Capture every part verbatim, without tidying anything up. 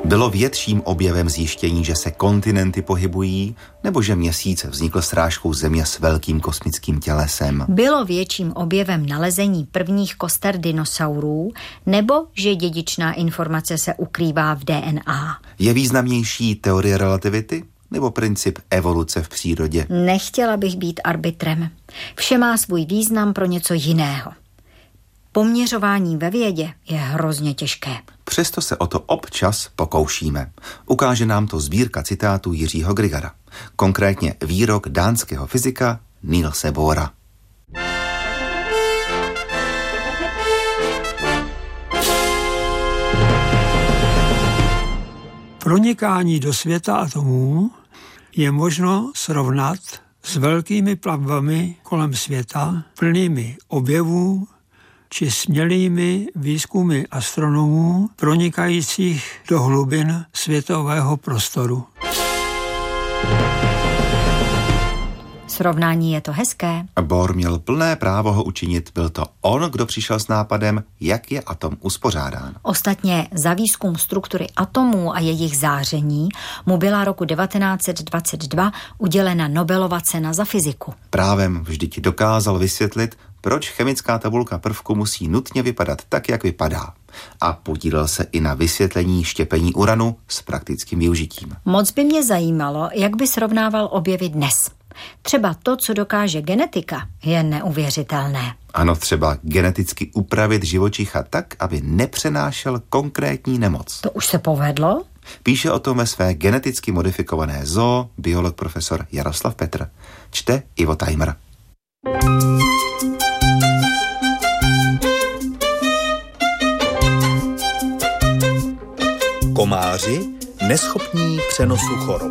Bylo větším objevem zjištění, že se kontinenty pohybují, nebo že měsíc vznikl srážkou Země s velkým kosmickým tělesem? Bylo větším objevem nalezení prvních koster dinosaurů, nebo že dědičná informace se ukrývá v D N A? Je významnější teorie relativity nebo princip evoluce v přírodě? Nechtěla bych být arbitrem. Vše má svůj význam pro něco jiného. Poměřování ve vědě je hrozně těžké. Přesto se o to občas pokoušíme. Ukáže nám to sbírka citátů Jiřího Grigara. Konkrétně výrok dánského fyzika Nielse Bohra. Pronikání do světa atomů je možno srovnat s velkými plavbami kolem světa, plnými objevů či smělými výzkumy astronomů pronikajících do hlubin světového prostoru. Srovnání je to hezké. Bohr měl plné právo ho učinit. Byl to on, kdo přišel s nápadem, jak je atom uspořádán. Ostatně za výzkum struktury atomů a jejich záření mu byla roku devatenáct set dvacet dva udělena Nobelova cena za fyziku. Právem vždyť dokázal vysvětlit, proč chemická tabulka prvku musí nutně vypadat tak, jak vypadá. A podílel se i na vysvětlení štěpení uranu s praktickým využitím. Moc by mě zajímalo, jak by srovnával objevy dnes. Třeba to, co dokáže genetika, je neuvěřitelné. Ano, třeba geneticky upravit živočicha tak, aby nepřenášel konkrétní nemoc. To už se povedlo? Píše o tom ve své geneticky modifikované zoo biolog profesor Jaroslav Petr. Čte Ivo Tajmer. Komáři neschopní přenosu chorob.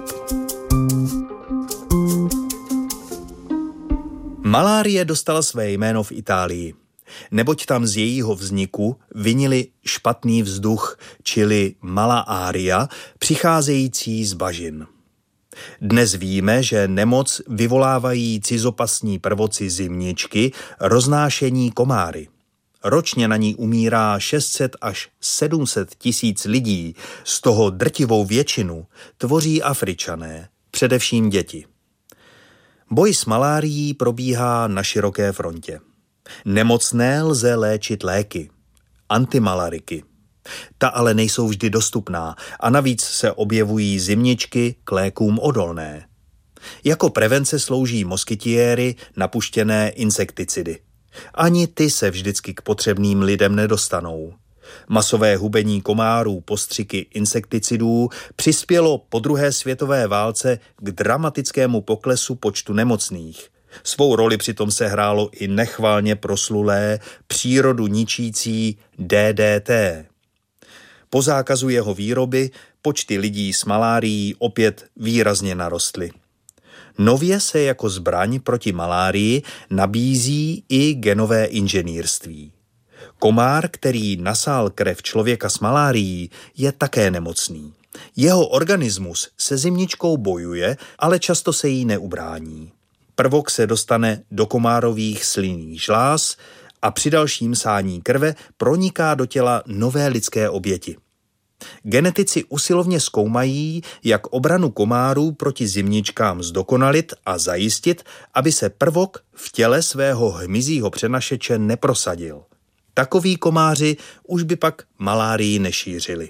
Malárie dostala své jméno v Itálii, neboť tam z jejího vzniku vinili špatný vzduch, čili malaária, přicházející z bažin. Dnes víme, že nemoc vyvolávají cizopasní prvoci zimničky, roznášení komáry. Ročně na ní umírá šest set až sedm set tisíc lidí, z toho drtivou většinu tvoří Afričané, především děti. Boj s malárií probíhá na široké frontě. Nemocné lze léčit léky, antimalariky. Ta ale nejsou vždy dostupná a navíc se objevují zimničky k lékům odolné. Jako prevence slouží moskytiéry, napuštěné insekticidy. Ani ty se vždycky k potřebným lidem nedostanou. Masové hubení komárů postřiky insekticidů přispělo po druhé světové válce k dramatickému poklesu počtu nemocných. Svou roli přitom sehrálo i nechvalně proslulé, přírodu ničící D D T. Po zákazu jeho výroby počty lidí s malárií opět výrazně narostly. Nově se jako zbraň proti malárii nabízí i genové inženýrství. Komár, který nasál krev člověka s malárií, je také nemocný. Jeho organismus se zimničkou bojuje, ale často se jí neubrání. Prvok se dostane do komárových slinných žláz a při dalším sání krve proniká do těla nové lidské oběti. Genetici usilovně zkoumají, jak obranu komárů proti zimničkám zdokonalit a zajistit, aby se prvok v těle svého hmyzího přenašeče neprosadil. Takoví komáři už by pak malárii nešířili.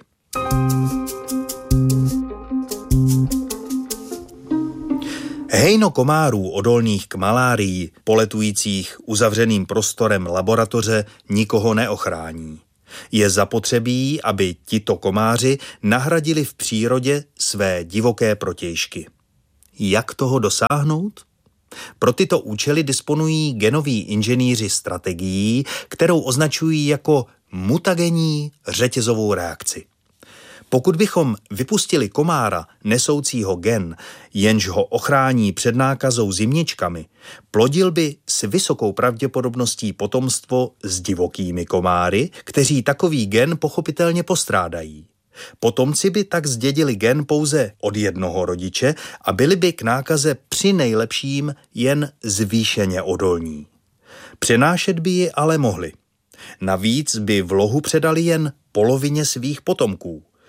Hejno komárů odolných k malárii, poletujících uzavřeným prostorem laboratoře, nikoho neochrání. Je zapotřebí, aby tito komáři nahradili v přírodě své divoké protějšky. Jak toho dosáhnout? Pro tyto účely disponují genoví inženýři strategií, kterou označují jako mutagenní řetězovou reakci. Pokud bychom vypustili komára nesoucího gen, jenž ho ochrání před nákazou zimničkami, plodil by s vysokou pravděpodobností potomstvo s divokými komáry, kteří takový gen pochopitelně postrádají. Potomci by tak zdědili gen pouze od jednoho rodiče a byli by k nákaze při nejlepším jen zvýšeně odolní. Přenášet by ji ale mohli. Navíc by vlohu předali jen polovině svých potomků.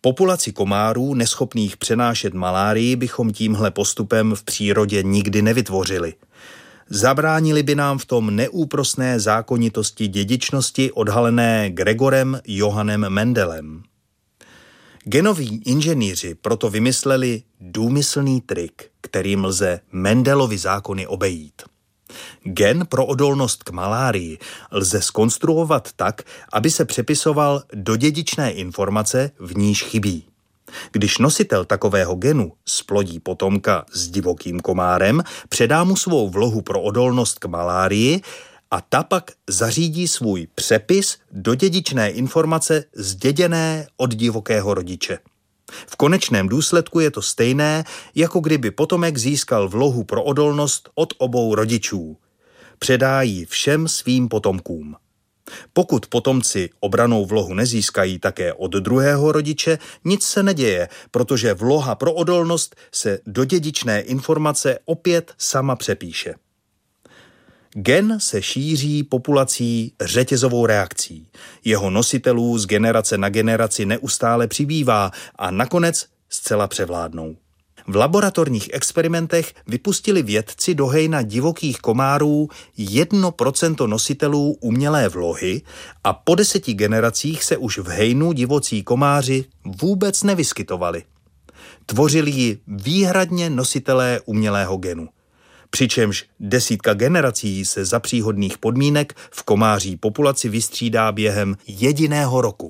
Populaci komárů neschopných přenášet malárii bychom tímhle postupem v přírodě nikdy nevytvořili. Zabránili by nám v tom neúprosné zákonitosti dědičnosti odhalené Gregorem Johannem Mendelem. Genoví inženýři proto vymysleli důmyslný trik, kterým lze Mendelovy zákony obejít. Gen pro odolnost k malárii lze zkonstruovat tak, aby se přepisoval do dědičné informace, v níž chybí. Když nositel takového genu splodí potomka s divokým komárem, předá mu svou vlohu pro odolnost k malárii a ta pak zařídí svůj přepis do dědičné informace zděděné od divokého rodiče. V konečném důsledku je to stejné, jako kdyby potomek získal vlohu pro odolnost od obou rodičů. Předá ji všem svým potomkům. Pokud potomci obrannou vlohu nezískají také od druhého rodiče, nic se neděje, protože vloha pro odolnost se do dědičné informace opět sama přepíše. Gen se šíří populací řetězovou reakcí. Jeho nositelů z generace na generaci neustále přibývá a nakonec zcela převládnou. V laboratorních experimentech vypustili vědci do hejna divokých komárů jedno procento nositelů umělé vlohy a po deseti generacích se už v hejnu divocí komáři vůbec nevyskytovali. Tvořili ji výhradně nositelé umělého genu. Přičemž desítka generací se za příhodných podmínek v komáří populaci vystřídá během jediného roku.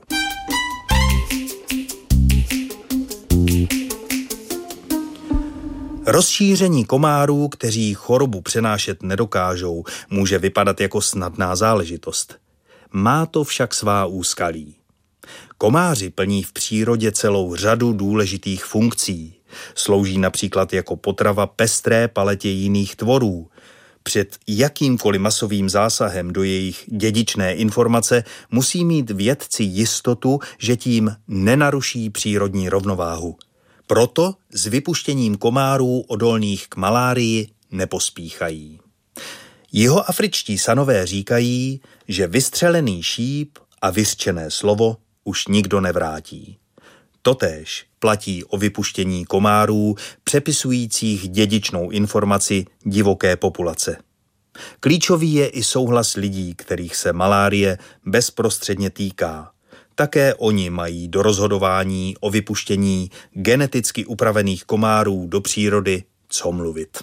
Rozšíření komárů, kteří chorobu přenášet nedokážou, může vypadat jako snadná záležitost. Má to však svá úskalí. Komáři plní v přírodě celou řadu důležitých funkcí. Slouží například jako potrava pestré paletě jiných tvorů. Před jakýmkoliv masovým zásahem do jejich dědičné informace musí mít vědci jistotu, že tím nenaruší přírodní rovnováhu. Proto s vypuštěním komárů odolných k malárii nepospíchají. Jihoafričtí sanové říkají, že vystřelený šíp a vyřčené slovo už nikdo nevrátí. Totéž platí o vypuštění komárů přepisujících dědičnou informaci divoké populace. Klíčový je i souhlas lidí, kterých se malárie bezprostředně týká. Také oni mají do rozhodování o vypuštění geneticky upravených komárů do přírody co mluvit.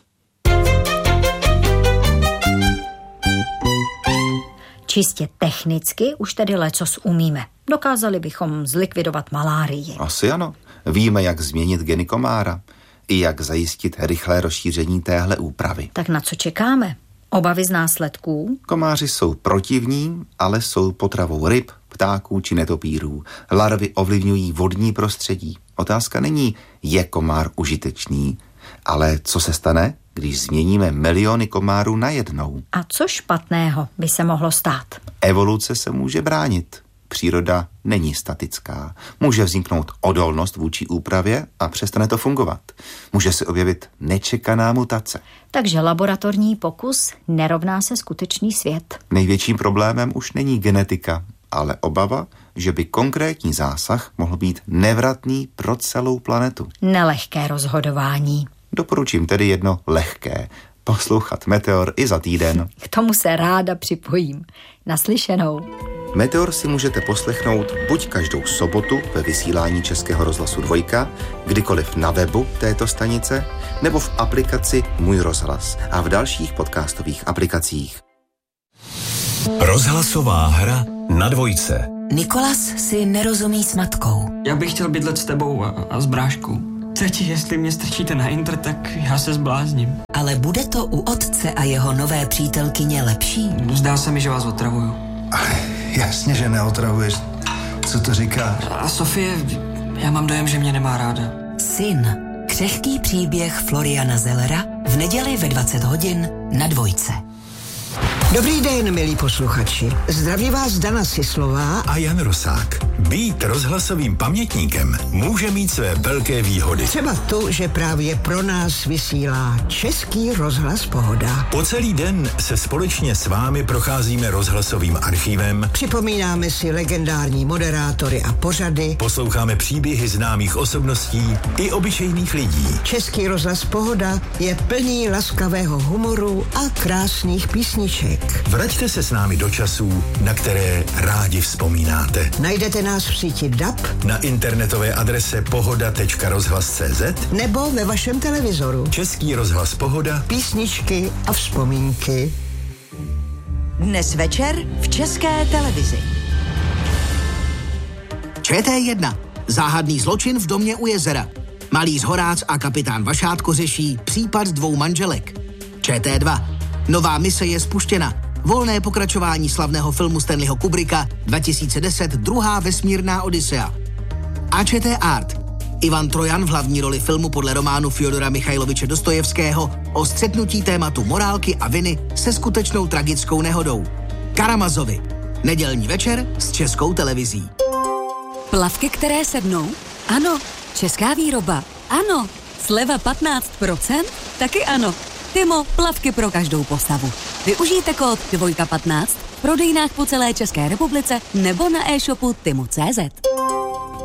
Čistě technicky už tedy lecos umíme. Dokázali bychom zlikvidovat malárii. Asi ano. Víme, jak změnit geny komára i jak zajistit rychlé rozšíření téhle úpravy. Tak na co čekáme? Obavy z následků? Komáři jsou protivní, ale jsou potravou ryb, ptáků či netopírů. Larvy ovlivňují vodní prostředí. Otázka není, je komár užitečný, ale co se stane, když změníme miliony komárů najednou? A co špatného by se mohlo stát? Evoluce se může bránit. Příroda není statická. Může vzniknout odolnost vůči úpravě a přestane to fungovat. Může se objevit nečekaná mutace. Takže laboratorní pokus nerovná se skutečný svět. Největším problémem už není genetika, ale obava, že by konkrétní zásah mohl být nevratný pro celou planetu. Nelehké rozhodování. Doporučím tedy jedno lehké. Poslouchat Meteor i za týden. K tomu se ráda připojím. Naslyšenou. Meteor si můžete poslechnout buď každou sobotu ve vysílání Českého rozhlasu Dvojka, kdykoliv na webu této stanice, nebo v aplikaci Můj rozhlas a v dalších podcastových aplikacích. Rozhlasová hra na Dvojce. Nikolas si nerozumí s matkou. Já bych chtěl bydlet s tebou a, a s bráškou. Teď, jestli mě strčíte na intr, tak já se zblázním. Ale bude to u otce a jeho nové přítelkyně lepší? Zdá se mi, že vás otravuju. Ale jasně, že neotravuješ. Co to říkáš? A Sofie, já mám dojem, že mě nemá ráda. Syn. Křehký příběh Floriana Zellera v neděli ve dvacet hodin na Dvojce. Dobrý den, milí posluchači. Zdraví vás Dana Sislová a Jan Rosák. Být rozhlasovým pamětníkem může mít své velké výhody. Třeba to, že právě pro nás vysílá Český rozhlas Pohoda. Po celý den se společně s vámi procházíme rozhlasovým archívem. Připomínáme si legendární moderátory a pořady. Posloucháme příběhy známých osobností i obyčejných lidí. Český rozhlas Pohoda je plný laskavého humoru a krásných písniček. Vraťte se s námi do časů, na které rádi vzpomínáte. Najdete nás v síti D A B, na internetové adrese pohoda tečka rozhlas tečka cé zet nebo ve vašem televizoru. Český rozhlas Pohoda, písničky a vzpomínky. Dnes večer v České televizi. Č T jedna. Záhadný zločin v domě u jezera. Malý Zhorác a kapitán Vašátko řeší případ dvou manželek. Č T dva. Nová mise je spuštěna. Volné pokračování slavného filmu Stanleyho Kubricka dva tisíce deset Druhá vesmírná Odisea. A Č T Art. Ivan Trojan v hlavní roli filmu podle románu Fjodora Michajloviče Dostojevského o střetnutí tématu morálky a viny se skutečnou tragickou nehodou. Karamazovi. Nedělní večer s Českou televizí. Plavky, které sednou? Ano. Česká výroba? Ano. Sleva patnáct procent? Taky ano. Timo, plavky pro každou postavu. Využijte kód dvojka patnáct v prodejnách po celé České republice nebo na e-shopu timo tečka cé zet.